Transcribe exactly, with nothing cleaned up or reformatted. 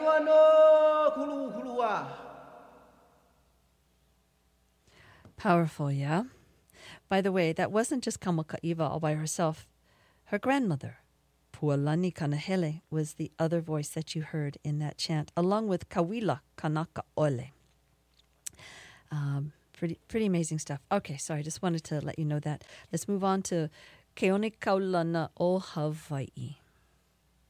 Powerful, yeah? By the way, that wasn't just Kamaka'iva all by herself. Her grandmother, Pualani Kanahele, was the other voice that you heard in that chant, along with Kawila Kanaka Ole. Um, pretty, pretty amazing stuff. Okay, sorry, I just wanted to let you know that. Let's move on to Keone Kaulana o Hawaii.